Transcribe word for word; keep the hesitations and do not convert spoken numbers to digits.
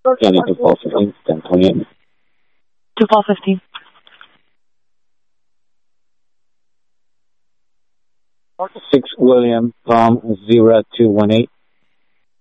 Kenny to four fifteen, ten twenty-eight. To four fifteen. Six William Tom zero two one eight.